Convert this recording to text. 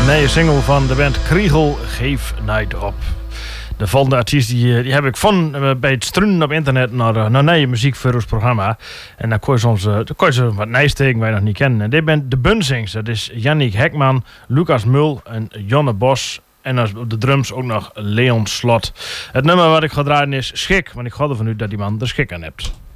nieuwe single van de band Kriegel, Geef Night Op. De volgende artiest die heb ik van bij het struinen op internet naar nieuwe muziek voor ons programma. En dan kon je ze wat nieuws tegen wij nog niet kennen. En dit bent de Bunzings. Dat is Jannik Hekman, Lucas Mul en Jonne Bos. En op de drums ook nog Leon Slot. Het nummer wat ik ga draaien is Schik. Want ik ga ervan uit dat die man er schik aan hebt.